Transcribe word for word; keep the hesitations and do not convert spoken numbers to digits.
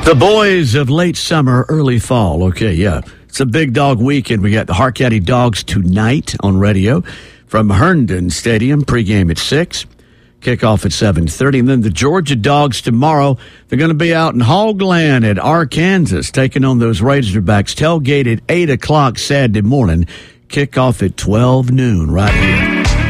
The boys of late summer, early fall. Okay, yeah. It's a big dog weekend. We got the Hart County Dogs tonight on radio from Herndon Stadium. Pregame at six. Kickoff at seven thirty. And then the Georgia Dogs tomorrow. They're going to be out in Hogland at Arkansas, taking on those Razorbacks. Tailgate at eight o'clock Saturday morning. Kickoff at twelve noon right here.